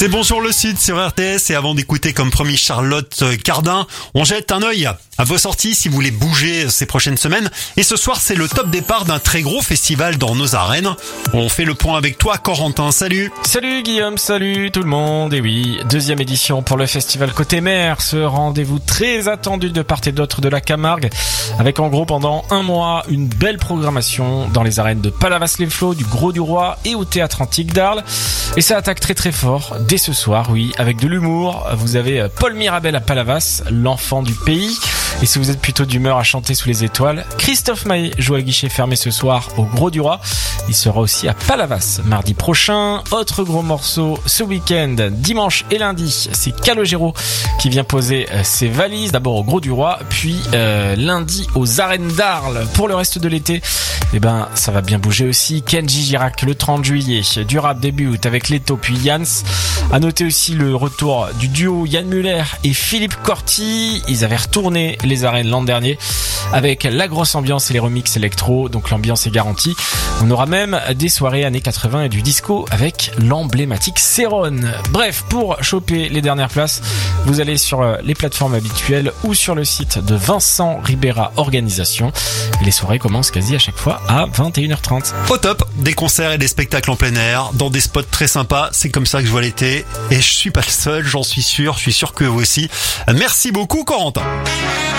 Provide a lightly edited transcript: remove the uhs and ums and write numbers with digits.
C'est bon sur le site sur RTS et avant d'écouter comme promis Charlotte Cardin, on jette un œil à vos sorties si vous voulez bouger ces prochaines semaines. Et ce soir, c'est le top départ d'un très gros festival dans nos arènes. On fait le point avec toi, Corentin. Salut. Salut Guillaume, salut tout le monde. Et oui, deuxième édition pour le festival Côté Mer, ce rendez-vous très attendu de part et d'autre de la Camargue, avec en gros pendant un mois une belle programmation dans les arènes de Palavas-les-Flots, du Grau-du-Roi et au Théâtre Antique d'Arles. Et ça attaque très très fort dès ce soir, oui, avec de l'humour. Vous avez Paul Mirabel à Palavas, l'enfant du pays. Et si vous êtes plutôt d'humeur à chanter sous les étoiles, Christophe Maé joue à guichet fermé ce soir au Grau-du-Roi. Il sera aussi à Palavas mardi prochain. Autre gros morceau ce week-end, dimanche et lundi, c'est Calogero qui vient poser ses valises. D'abord au Grau-du-Roi, puis lundi aux arènes d'Arles. Pour le reste de l'été, ça va bien bouger aussi. Kenji Girac le 30 juillet, du rap débute avec Leto puis Yans. À noter aussi le retour du duo Yann Muller et Philippe Corti. Ils avaient retourné les arènes l'an dernier avec la grosse ambiance et les remixes électro, donc l'ambiance est garantie. On aura même des soirées années 80 et du disco avec l'emblématique Céron. Bref, pour choper les dernières places, vous allez sur les plateformes habituelles ou sur le site de Vincent Ribera Organisation. Et les soirées commencent quasi à chaque fois à 21h30. Au top, des concerts et des spectacles en plein air, dans des spots très sympas. C'est comme ça que je vois l'été. Et je suis pas le seul, j'en suis sûr. Je suis sûr que vous aussi. Merci beaucoup, Corentin.